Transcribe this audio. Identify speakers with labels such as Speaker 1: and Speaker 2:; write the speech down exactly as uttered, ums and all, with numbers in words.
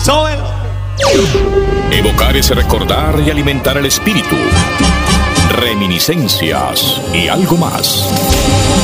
Speaker 1: Súbelo.
Speaker 2: Evocar es recordar y alimentar el espíritu. Reminiscencias y algo más.